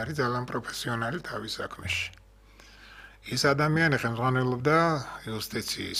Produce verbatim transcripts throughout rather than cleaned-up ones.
არის ძალიან პროფესიონალი თავის საქმეში. ის ადამიანი ხელმძღვანელობდა იუსტიციის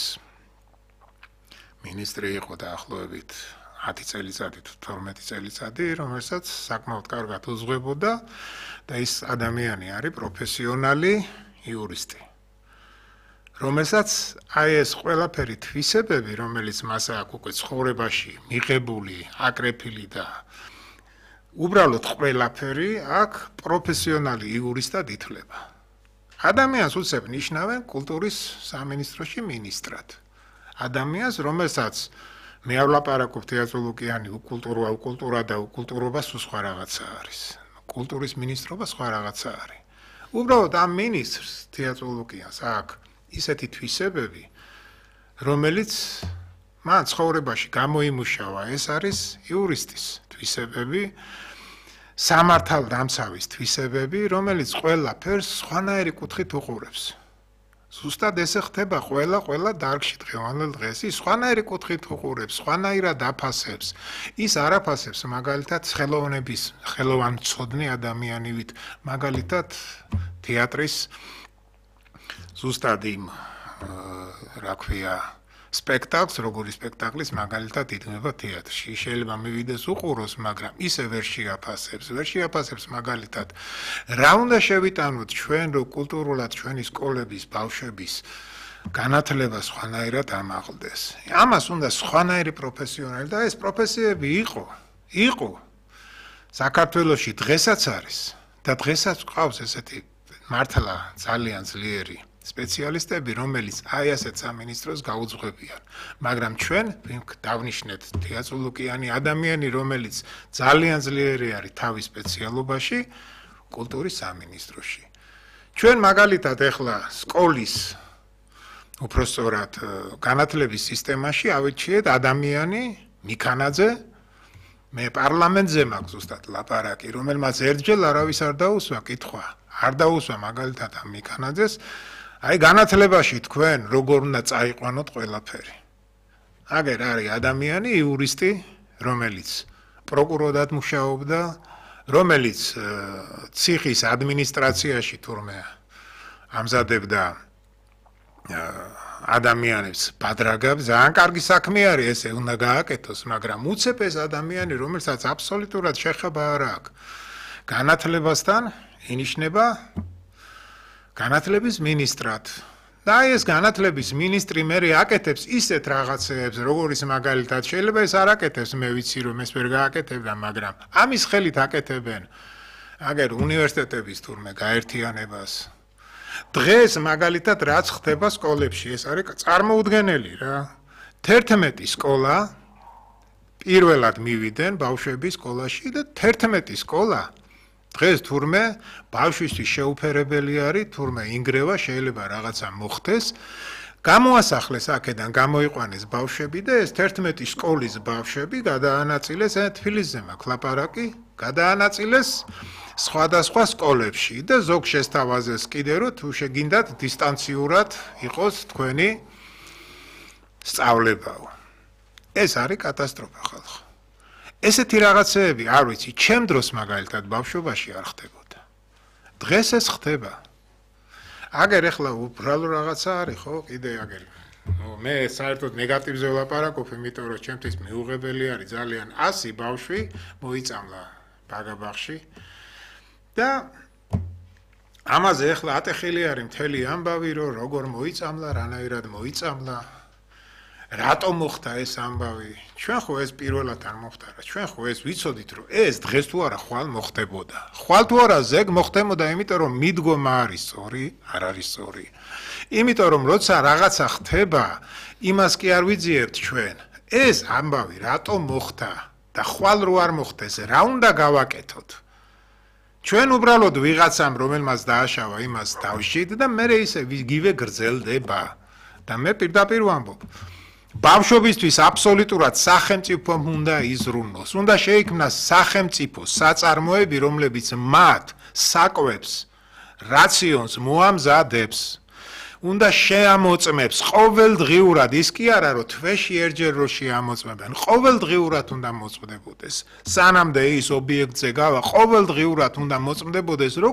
მინისტრი იყო დაახლოებით ათი წელიწადი თუ თორმეტი წელიწადი, რომელსაც საკმაოდ კარგად უძღვებოდა და ის ადამიანი არის პროფესიონალი იურისტი. რომელსაც აი ეს ყველაფერი თვისებები, რომელიც მას აქვს უკვე ცხოვრებაში მიღებული, აკრეფილი და უბრალოდ ყველაფერი აქ პროფესიონალი იურისტად ითვლება. ადამიანს უცებ ნიშნავენ კულტურის სამინისტროში მინისტრად. ადამიანს, რომელსაც მე არ ვლაპარაკობ თეატრულ ოკეანი უკულტურა, უკულტურა და უკულტურობა სხვა რაღაცა არის. კულტურის მინისტრობა სხვა რაღაცა არის. უბრალოდ ამ მინისტრს თეატრულ ოკეანს აქვს ისეთი თვისებები, რომელიც მან ცხოვრებაში გამოიმუშავა, ეს არის იურისტის თვისებები, სამართალდამცავის თვისებები, რომელიც ყველაფერს სხვანაირი კუთხით უყურებს. ზუსტად ესე ხდება ყველა ყველა დარგში დღევანდელ დღეს. ის სხვანაირი კუთხით უყურებს, სხვანაირად აფასებს. ის არ აფასებს მაგალითად ხელოვნების, ხელოვანცოდნე ადამიანივით, მაგალითად თეატრის ზუსტად იმ რა ქვია სპექტაკლს, როგორი სპექტაკლის მაგალითად იდმება თეატრში. შეიძლება მივიდეს უყუროს, მაგრამ ისე ვერ შეაფასებს, ვერ შეაფასებს მაგალითად რა უნდა შევიტანოთ ჩვენ რო კულტურულად ჩვენი სკოლების, ბავშვების განათლება სხვანაირად ამაღლდეს. ამას უნდა სხვანაირი პროფესიონალი და ეს პროფესიები იყო, იყო საქართველოში დღესაც არის და დღესაც ყავს ესეთი მართლა ძალიან ძლიერი სპეციალისტები, რომელიც აი ასეთ სამინისტროს გაუძღვებიან. მაგრამ ჩვენ დავნიშნეთ თეატრულ ოკეანი ადამიანი, რომელიც ძალიან ძლიერი არის თავის სპეციალობაში, კულტურის სამინისტროში. ჩვენ მაგალითად ეხლა სკოლის უпростоრად განათლების სისტემაში ავირჩიეთ ადამიანი მიქანაძე, მე პარლამენტზე მაქვს ზუსტად ლაპარაკი, რომელმაც ერთჯერ არავის არ დაუსვა კითხვა, არ დაუსვა მაგალითად ამ მიქანაძეს, აი განათლებაში თქვენ როგორ უნდა წაიყვანოთ ყველაფერი. აგერ არის ადამიანი, იურისტი, რომელიც პროკურორად მუშაობდა, რომელიც ციხის ადმინისტრაციაში თურმე ამზადებდა ადამიანებს ბადრაგებს, ძალიან კარგი საქმე არის ესე უნდა გააკეთოს, მაგრამ უცებ ეს ადამიანი, რომელსაც აბსოლუტურად შეხება არ აქვს განათლებასთან, ინიშნება განათლების მინისტრად. და ეს განათლების მინისტრი მე აკეთებს ისეთ რაღაცებს, როგორიც მაგალითად შეიძლება ეს არ აკეთებს, მე ვიცი რომ ეს ვერ გააკეთებდა, მაგრამ ამის ხელით აკეთებენ აგერ უნივერსიტეტების თურმე გაერთიანებას. დღეს მაგალითად რაც ხდება სკოლებში, ეს არის წარმოუდგენელი რა. თერთმეტი სკოლა პირველად მივიდნენ ბავშვები სკოლაში და თერთმეტი სკოლა დღეს თურმე ბავშვისთვის შეუფერებელი არის, თურმე ინგრევა შეიძლება რაღაცა მოხდეს, გამოასახლეს აქედან, გამოიყვანეს ბავშვები და ეს თერთმეტი სკოლის ბავშვები გადაანაწილეს თბილისზე მაქვს ლაპარაკი, გადაანაწილეს სხვადასხვა სკოლებში და ზოგ შესთავაზეს კიდე რომ თუ შეგინდათ დისტანციურად იყოს თქვენი სწავლებაო. ეს არის კატასტროფა ხალხო. ესეთი რაღაცეები, არ ვიცი, ჩემ დროს მაგალითად ბავშვობაში არ ხდებოდა. დღეს ეს ხდება. აგერ ეხლა უბრალო რაღაცა არის, ხო, კიდე აგერ. მე საერთოდ ნეგატივზე ვლაპარაკობ, იმიტომ რომ ჩემთვის მიუღებელი არის ძალიან ასი ბავშვი მოიწამლა ბაგაბაღში და ამაზე ეხლა ატეხილი არის მთელი ამბავი, რომ როგორ მოიწამლა, რანაირად მოიწამლა. რატომ მოხდა ეს ამბავი? ჩვენ ხო ეს პირველად არ მოხდა რა. ჩვენ ხო ეს ვიცოდით რომ ეს დღეს თუ არა ხვალ მოხდებოდა. ხვალ თუ არა ზეგ მოხდებოდა, იმიტომ რომ მიდგომა არის სწორი, არ არის სწორი. იმიტომ რომ როცა რაღაცა ხდება, იმას კი არ ვიძიებთ ჩვენ. ეს ამბავი რატომ მოხდა და ხვალ რო არ მოხდეს, რა უნდა გავაკეთოთ? ჩვენ უბრალოდ ვიღაცამ რომელმაც დააშავა იმას დავშით და მე ისე ვიგივე გრძელდება. და მე პირდაპირ ვამბობ ბავშვებისთვის აბსოლუტურად სახელმწიფომ უნდა იზრუნოს, უნდა შეიქმნას სახელმწიფო საწარმოები, რომლებიც მათ საკვებს, რაციონს მოამზადებს, უნდა შეამოწმებს ყოველდღიურად, ის კი არა რომ თვეში ერთჯერ რო შეამოწმებენ, ყოველდღიურად უნდა მოწმდებოდეს. სანამდე ის ობიექტზე გავა, ყოველდღიურად უნდა მოწმდებოდეს,